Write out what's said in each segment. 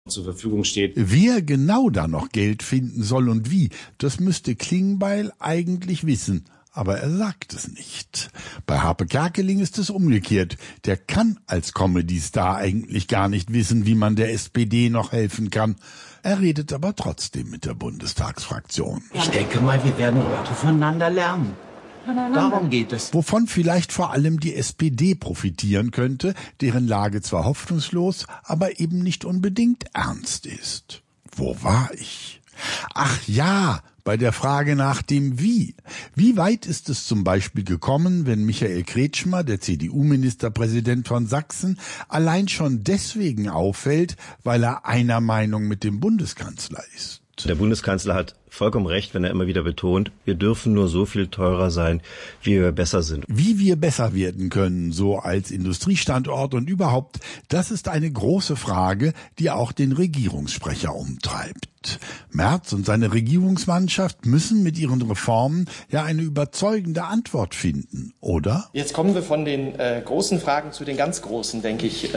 zur Verfügung steht. Wer genau da noch Geld finden soll und wie, das müsste Klingbeil eigentlich wissen. Aber er sagt es nicht. Bei Harpe Kerkeling ist es umgekehrt. Der kann als Comedy-Star eigentlich gar nicht wissen, wie man der SPD noch helfen kann. Er redet aber trotzdem mit der Bundestagsfraktion. Ich denke mal, wir werden heute voneinander lernen. Darum geht es. Wovon vielleicht vor allem die SPD profitieren könnte, deren Lage zwar hoffnungslos, aber eben nicht unbedingt ernst ist. Wo war ich? Ach ja, bei der Frage nach dem Wie. Wie weit ist es zum Beispiel gekommen, wenn Michael Kretschmer, der CDU-Ministerpräsident von Sachsen, allein schon deswegen auffällt, weil er einer Meinung mit dem Bundeskanzler ist? Der Bundeskanzler hat vollkommen recht, wenn er immer wieder betont, wir dürfen nur so viel teurer sein, wie wir besser sind. Wie wir besser werden können, so als Industriestandort und überhaupt, das ist eine große Frage, die auch den Regierungssprecher umtreibt. Merz und seine Regierungsmannschaft müssen mit ihren Reformen ja eine überzeugende Antwort finden, oder? Jetzt kommen wir von den großen Fragen zu den ganz großen, denke ich.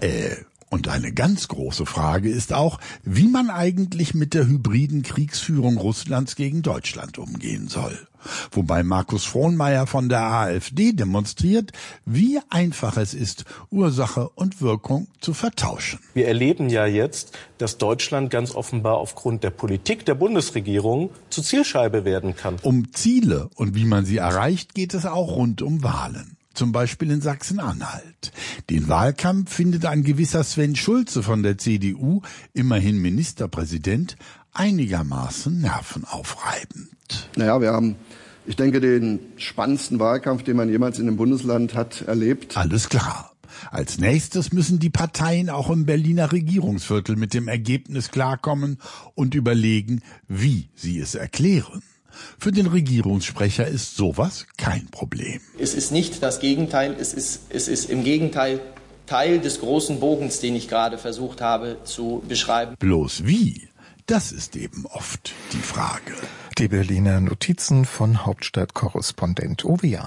Und eine ganz große Frage ist auch, wie man eigentlich mit der hybriden Kriegsführung Russlands gegen Deutschland umgehen soll. Wobei Markus Frohnmayer von der AfD demonstriert, wie einfach es ist, Ursache und Wirkung zu vertauschen. Wir erleben ja jetzt, dass Deutschland ganz offenbar aufgrund der Politik der Bundesregierung zur Zielscheibe werden kann. Um Ziele und wie man sie erreicht, geht es auch rund um Wahlen. Zum Beispiel in Sachsen-Anhalt. Den Wahlkampf findet ein gewisser Sven Schulze von der CDU, immerhin Ministerpräsident, einigermaßen nervenaufreibend. Naja, wir haben, ich denke, den spannendsten Wahlkampf, den man jemals in einem Bundesland hat erlebt. Alles klar. Als nächstes müssen die Parteien auch im Berliner Regierungsviertel mit dem Ergebnis klarkommen und überlegen, wie sie es erklären. Für den Regierungssprecher ist sowas kein Problem. Es ist nicht das Gegenteil, es ist im Gegenteil Teil des großen Bogens, den ich gerade versucht habe zu beschreiben. Bloß wie? Das ist eben oft die Frage. Die Berliner Notizen von Hauptstadtkorrespondent Uwe Jahn.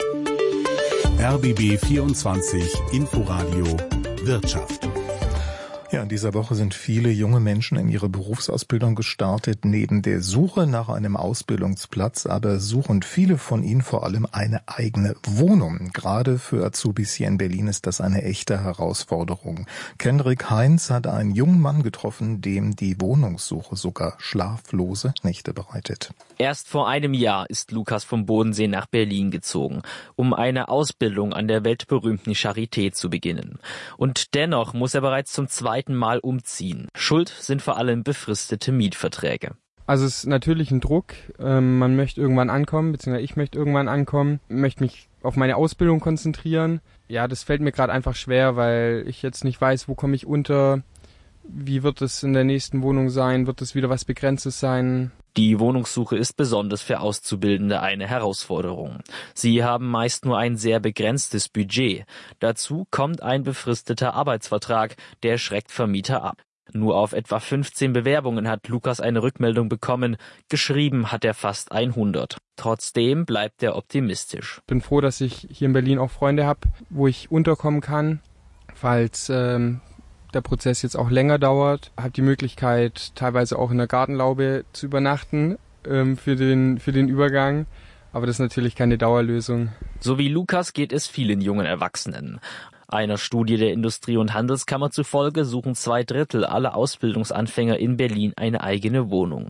RBB 24 Inforadio Wirtschaft. Ja, in dieser Woche sind viele junge Menschen in ihre Berufsausbildung gestartet. Neben der Suche nach einem Ausbildungsplatz aber suchen viele von ihnen vor allem eine eigene Wohnung. Gerade für Azubis hier in Berlin ist das eine echte Herausforderung. Kendrick Heinz hat einen jungen Mann getroffen, dem die Wohnungssuche sogar schlaflose Nächte bereitet. Erst vor einem Jahr ist Lukas vom Bodensee nach Berlin gezogen, um eine Ausbildung an der weltberühmten Charité zu beginnen. Und dennoch muss er bereits zum zweiten Mal umziehen. Schuld sind vor allem befristete Mietverträge. Also es ist natürlich ein Druck. Man möchte irgendwann ankommen, beziehungsweise ich möchte irgendwann ankommen, möchte mich auf meine Ausbildung konzentrieren. Ja, das fällt mir gerade einfach schwer, weil ich jetzt nicht weiß, wo komme ich unter, wie wird es in der nächsten Wohnung sein, wird es wieder was Begrenztes sein. Die Wohnungssuche ist besonders für Auszubildende eine Herausforderung. Sie haben meist nur ein sehr begrenztes Budget. Dazu kommt ein befristeter Arbeitsvertrag, der schreckt Vermieter ab. Nur auf etwa 15 Bewerbungen hat Lukas eine Rückmeldung bekommen. Geschrieben hat er fast 100. Trotzdem bleibt er optimistisch. Ich bin froh, dass ich hier in Berlin auch Freunde habe, wo ich unterkommen kann, falls der Prozess jetzt auch länger dauert. Ich habe die Möglichkeit, teilweise auch in der Gartenlaube zu übernachten für den Übergang. Aber das ist natürlich keine Dauerlösung. So wie Lukas geht es vielen jungen Erwachsenen. Einer Studie der Industrie- und Handelskammer zufolge suchen 2/3 aller Ausbildungsanfänger in Berlin eine eigene Wohnung.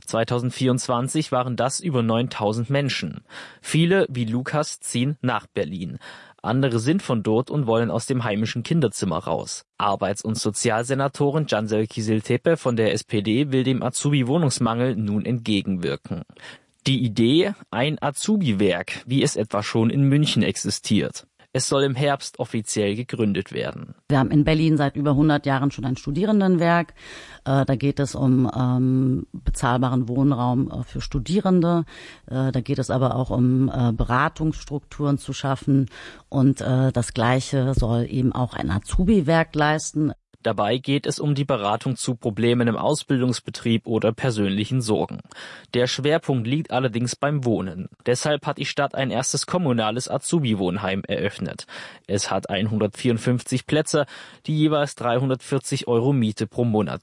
2024 waren das über 9.000 Menschen. Viele, wie Lukas, ziehen nach Berlin. Andere sind von dort und wollen aus dem heimischen Kinderzimmer raus. Arbeits- und Sozialsenatorin Cansel Kicil-Tepe von der SPD will dem Azubi-Wohnungsmangel nun entgegenwirken. Die Idee, ein Azubi-Werk, wie es etwa schon in München existiert. Es soll im Herbst offiziell gegründet werden. Wir haben in Berlin seit über 100 Jahren schon ein Studierendenwerk. Da geht es um bezahlbaren Wohnraum für Studierende. Da geht es aber auch um Beratungsstrukturen zu schaffen. Und das Gleiche soll eben auch ein Azubi-Werk leisten. Dabei geht es um die Beratung zu Problemen im Ausbildungsbetrieb oder persönlichen Sorgen. Der Schwerpunkt liegt allerdings beim Wohnen. Deshalb hat die Stadt ein erstes kommunales Azubi-Wohnheim eröffnet. Es hat 154 Plätze, die jeweils 340 € Miete pro Monat